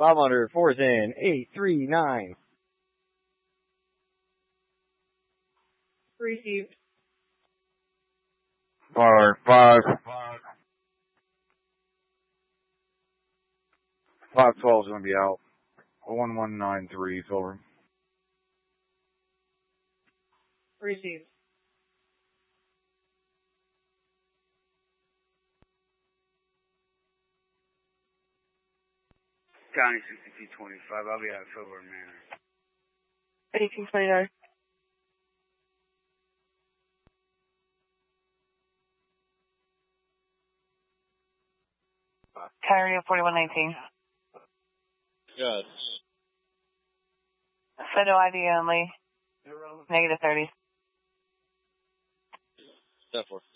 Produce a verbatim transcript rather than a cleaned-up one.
five hundred, four's in, eight, three, nine. Received. Five, five. Five twelve's gonna be out. One one nine three, silver. Received. County sixty-two twenty-five, I'll be at Silver Manor. eighteen twenty-nine. County forty-one nineteen. Good. Photo I D only. Negative thirty. Step four.